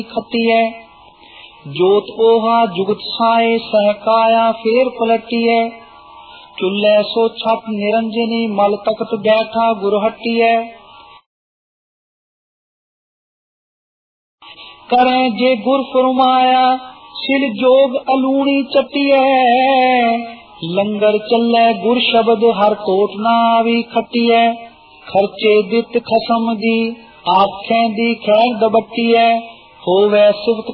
खट्टीए। जोत ओहा जुगत साए सहकाया फेर पलटिए। चुल्ले सो छप निरंजनी मल तख्त बैठा गुरहट्टीए। करें जे गुर फरमाया सिल जोग अलूणी चट्टीए। लंगर चले गुर शब्द हर कोट ना आवी खट्टीए। खर्चे दित खसम दी आखें दी खैर दबट्टीए। होवे सुबत